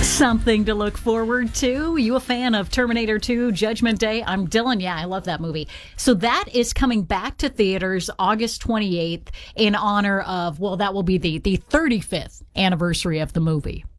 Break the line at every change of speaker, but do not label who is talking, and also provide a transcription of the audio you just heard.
Something to look forward to. You a fan of Terminator 2 Judgment Day? I'm Dylan. Yeah, I love that movie. So that is coming back to theaters August 28th in honor of, well, that will be the 35th anniversary of the movie.